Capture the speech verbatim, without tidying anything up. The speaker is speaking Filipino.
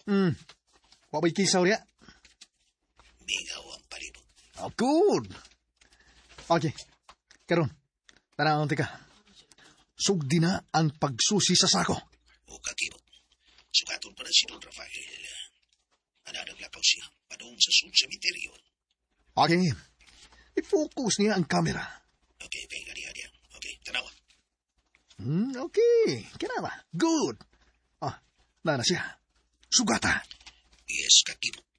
Hmm. Wabay kisaw niya. Mingaw ang palibot. Oh, good. Okay. Karon, tanaw ka. Sugdi na ang pagsusi sa sako. O kakibot. Sukaton pa na si Don Rafael. Ananaglapaw siya padung sa sud cemetery. Okay. I-focus niya ang camera. Okay, okay, gadi, gadi. Okay, tanawa. Hmm, okay. Kinama. Good. Ah, na na siya. Sugata. Yes, kakibot.